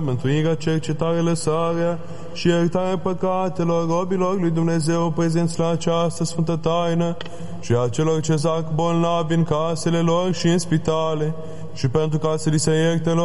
mântuirea, cercetare, lăsarea și iertarea păcatelor robilor lui Dumnezeu prezenți la această sfântă taină și a celor ce zac bolnavi în casele lor și în spitale, și pentru ca să li se ierte lor